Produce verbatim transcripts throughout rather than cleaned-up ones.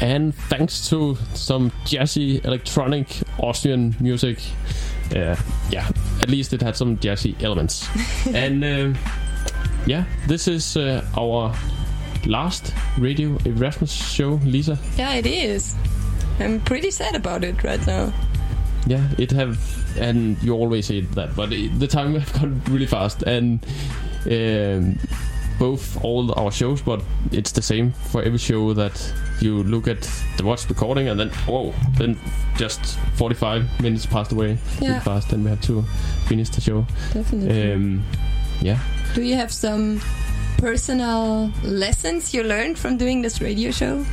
and thanks to some jazzy electronic Austrian music, uh, yeah, at least it had some jazzy elements. And um, yeah, this is uh, our last Radio Erasmus show, Lisa. Yeah, it is. I'm pretty sad about it right now. Yeah, it have, and you always say that, but it, the time have gone really fast, and um, both all our shows, but it's the same for every show that you look at the watch recording, and then whoa, then just forty-five minutes passed away yeah. really fast, and we have to finish the show. Definitely. Um, yeah. Do you have some personal lessons you learned from doing this radio show?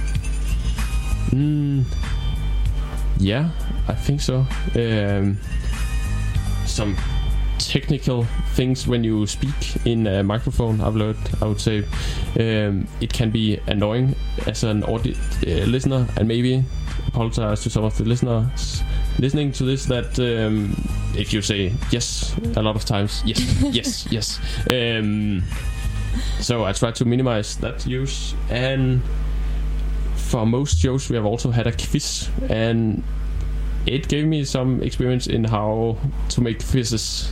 Mm, yeah, I think so. Um, some technical things when you speak in a microphone, I've learned. I would say um, it can be annoying as an audi- uh, listener, and maybe apologize to some of the listeners listening to this that um, if you say yes a lot of times, yes, yes, yes. Um, so I try to minimize that use, and for most shows we have also had a quiz, and it gave me some experience in how to make quizzes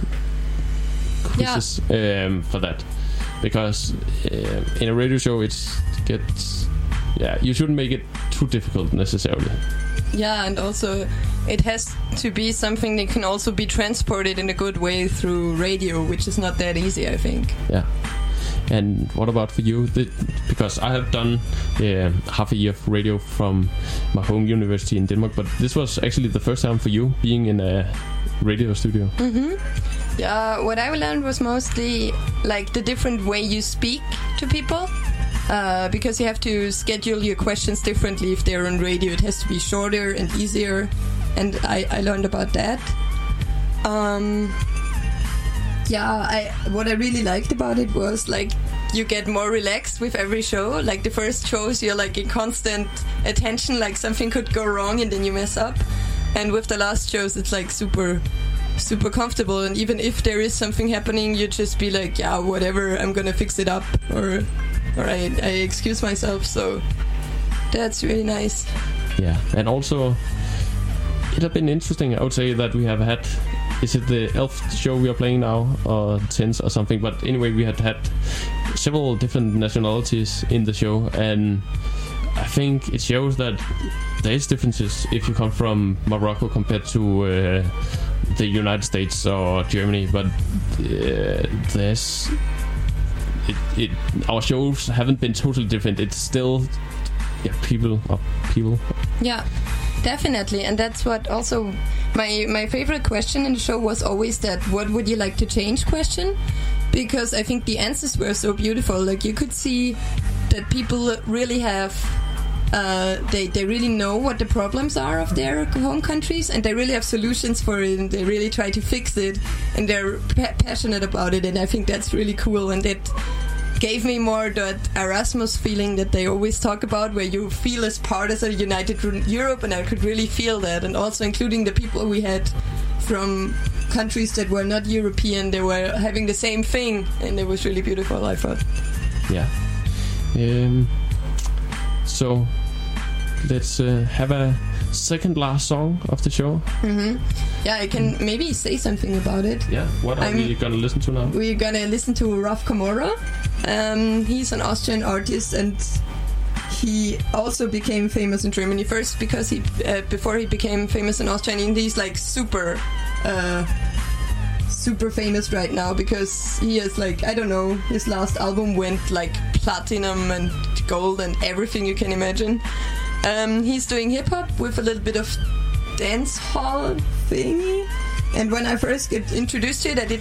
quizzes yeah. um, for that, because uh, in a radio show it's gets yeah you shouldn't make it too difficult necessarily. Yeah, and also it has to be something that can also be transported in a good way through radio, which is not that easy, I think. Yeah. And what about for you? The, because I have done uh, half a year of radio from my home university in Denmark, but this was actually the first time for you being in a radio studio. Mm-hmm. Yeah, what I learned was mostly like the different way you speak to people, uh, because you have to schedule your questions differently. If they're on radio, it has to be shorter and easier, and I, I learned about that. Um... Yeah, I what I really liked about it was like you get more relaxed with every show. Like the first shows, you're like in constant attention, like something could go wrong and then you mess up. And with the last shows, it's like super, super comfortable. And even if there is something happening, you just be like, yeah, whatever, I'm gonna fix it up, or or I, I excuse myself. So that's really nice. Yeah, and also it has been interesting. I would say that we have had. Is it the elfth show we are playing now, or tenth or something? But anyway, we had had several different nationalities in the show, and I think it shows that there is differences if you come from Morocco compared to uh, the United States or Germany. But uh, there's it, it. Our shows haven't been totally different. It's still yeah, people are people. Yeah. Definitely, and that's what also my my favorite question in the show was always that what would you like to change question, because I think the answers were so beautiful. Like you could see that people really have uh, they they really know what the problems are of their home countries, and they really have solutions for it, and they really try to fix it, and they're pa- passionate about it, and I think that's really cool, and it gave me more that Erasmus feeling that they always talk about, where you feel as part of a united Europe, and I could really feel that, and also including the people we had from countries that were not European, they were having the same thing, and it was really beautiful, I thought. Yeah. Um, so let's uh, have a second last song of the show. Mm-hmm. Yeah, I can maybe say something about it. Yeah, what are I'm, we gonna listen to now? We're gonna listen to Raf Kamora. Um, he's an Austrian artist, and he also became famous in Germany first because he uh, before he became famous in Austria, and he's like super uh, super famous right now because he is like, I don't know, his last album went like platinum and gold and everything you can imagine. Um, he's doing hip hop with a little bit of dance hall thingy, and when I first get introduced to it, I didn't